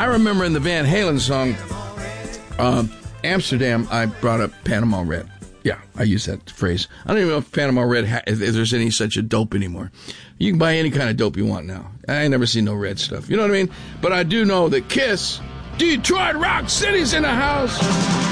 I remember in the Van Halen song, Amsterdam, I brought up Panama Red. Yeah, I use that phrase. I don't even know if Panama Red, if there's any such a dope anymore. You can buy any kind of dope you want now. I ain't never seen no red stuff. You know what I mean? But I do know that Kiss, Detroit Rock City's in the house.